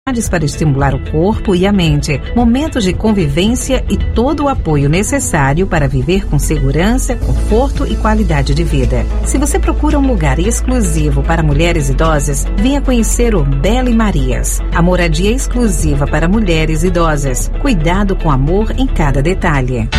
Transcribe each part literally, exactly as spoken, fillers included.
para estimular o corpo e a mente, momentos de convivência e todo o apoio necessário para viver com segurança, conforto e qualidade de vida. Se você procura um lugar exclusivo para mulheres idosas, venha conhecer o Bela e Marias, a moradia exclusiva para mulheres idosas. Cuidado com amor em cada detalhe.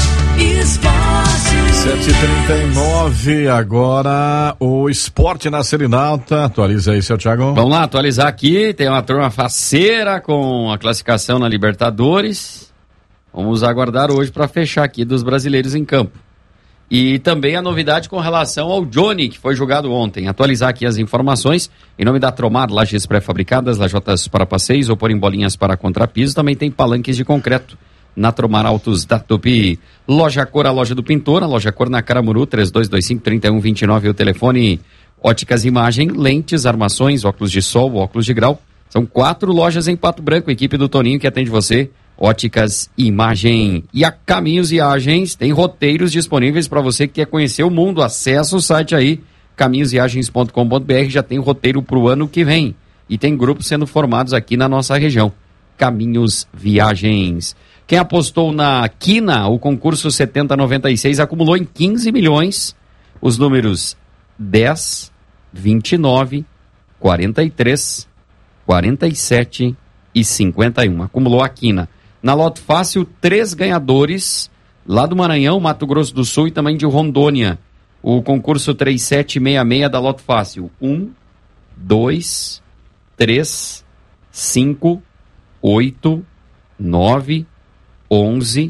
sete e trinta e nove, agora o esporte na Serenata. Atualiza aí, seu Thiago. Vamos lá, atualizar aqui. Tem uma turma faceira com a classificação na Libertadores. Vamos aguardar hoje para fechar aqui dos brasileiros em campo. E também a novidade com relação ao Johnny, que foi jogado ontem. Atualizar aqui as informações. Em nome da Tromar, lajes pré-fabricadas, lajotas para passeios ou porem bolinhas para contrapiso. Também tem palanques de concreto na Tromar Autos da Tupi. Loja Cor, a loja do pintor, a loja Cor na Caramuru, três dois dois cinco, três um dois nove, o telefone. Óticas Imagem, lentes, armações, óculos de sol, óculos de grau. São quatro lojas em Pato Branco, equipe do Toninho que atende você. Óticas Imagem. E a Caminhos Viagens tem roteiros disponíveis para você que quer conhecer o mundo. Acesse o site aí, caminhos viagens ponto com ponto b r, já tem roteiro para o ano que vem. E tem grupos sendo formados aqui na nossa região. Caminhos Viagens. Quem apostou na Quina, o concurso setenta noventa e seis, acumulou em quinze milhões os números dez, vinte e nove, quarenta e três, quarenta e sete e cinquenta e um. Acumulou a Quina. Na Loto Fácil, três ganhadores lá do Maranhão, Mato Grosso do Sul e também de Rondônia. O concurso três sete seis seis da Loto Fácil. um, dois, três, cinco, oito, nove, onze,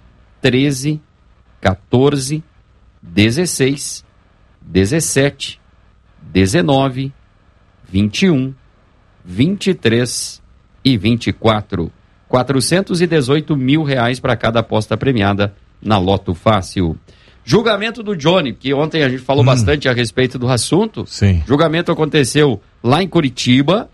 treze, quatorze, dezesseis, dezessete, dezenove, vinte e um, vinte e três e vinte e quatro. quatrocentos e dezoito mil reais para cada aposta premiada na Loto Fácil. Julgamento do Johnny, que ontem a gente falou hum. bastante a respeito do assunto. Sim. Julgamento aconteceu lá em Curitiba.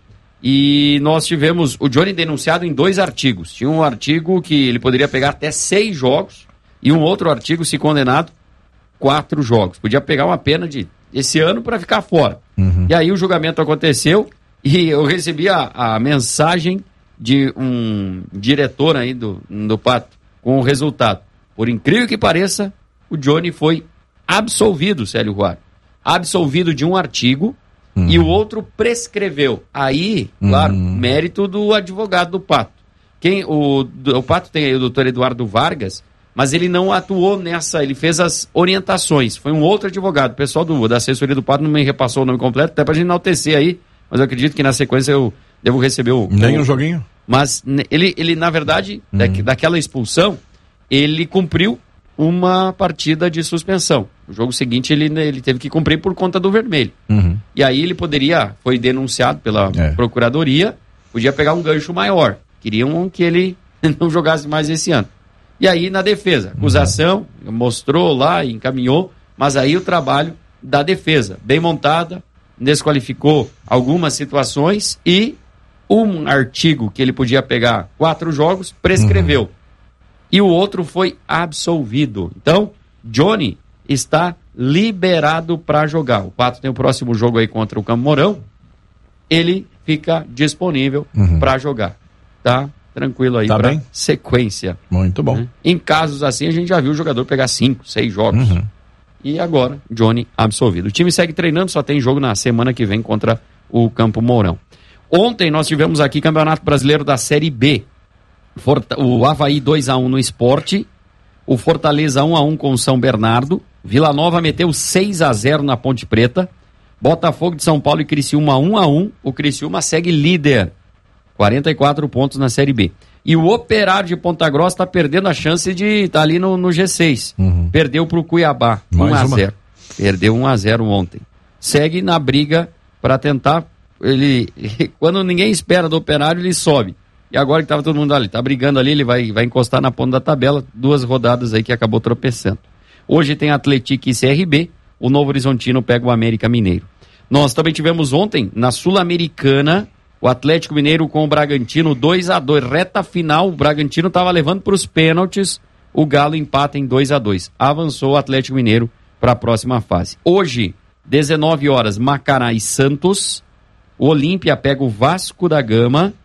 E nós tivemos o Johnny denunciado em dois artigos. Tinha um artigo que ele poderia pegar até seis jogos e um outro artigo, se condenado, quatro jogos. Podia pegar uma pena de esse ano para ficar fora. Uhum. E aí o julgamento aconteceu e eu recebi a, a mensagem de um diretor aí do, do Pato com o resultado. Por incrível que pareça, o Johnny foi absolvido, Célio Ruar. Absolvido de um artigo. Uhum. E o outro prescreveu. Aí, claro, uhum. mérito do advogado do Pato. Quem, o, o Pato tem aí o doutor Eduardo Vargas, mas ele não atuou nessa, ele fez as orientações. Foi um outro advogado. O pessoal do, da assessoria do Pato não me repassou o nome completo, até pra gente enaltecer aí, mas eu acredito que na sequência eu devo receber o... Nem o, um joguinho? Mas ele, ele na verdade, uhum. da, daquela expulsão, ele cumpriu uma partida de suspensão. O jogo seguinte ele, ele teve que cumprir por conta do vermelho. Uhum. E aí ele poderia, foi denunciado pela é. Procuradoria, podia pegar um gancho maior. Queriam que ele não jogasse mais esse ano. E aí na defesa, acusação, uhum. mostrou lá, encaminhou, mas aí o trabalho da defesa, bem montada, desqualificou algumas situações e um artigo que ele podia pegar quatro jogos, prescreveu. Uhum. E o outro foi absolvido. Então, Johnny está liberado para jogar. O Pato tem o próximo jogo aí contra o Campo Mourão. Ele fica disponível uhum. para jogar. Tá? Tranquilo aí, tá para sequência. Muito bom. Né? Em casos assim, a gente já viu o jogador pegar cinco, seis jogos. Uhum. E agora, Johnny absolvido. O time segue treinando, só tem jogo na semana que vem contra o Campo Mourão. Ontem nós tivemos aqui Campeonato Brasileiro da Série B. Forta, o Avaí dois a um no Sport, o Fortaleza um a um com o São Bernardo, Vila Nova meteu seis a zero na Ponte Preta, Botafogo de São Paulo e Criciúma um a um, o Criciúma segue líder, quarenta e quatro pontos na Série B. E o Operário de Ponta Grossa está perdendo a chance de estar tá ali no, no G seis, uhum. perdeu para o Cuiabá, um a zero, perdeu um a zero ontem, segue na briga para tentar, ele, quando ninguém espera do Operário ele sobe. E agora que estava todo mundo ali, tá brigando ali, ele vai, vai encostar na ponta da tabela, duas rodadas aí que acabou tropeçando. Hoje tem Atlético e C R B, o Novo Horizontino pega o América Mineiro. Nós também tivemos ontem, na Sul-Americana, o Atlético Mineiro com o Bragantino dois a dois, reta final, o Bragantino estava levando para os pênaltis, o Galo empata em dois a dois. Avançou o Atlético Mineiro para a próxima fase. Hoje, dezenove horas, Macará e Santos, o Olímpia pega o Vasco da Gama,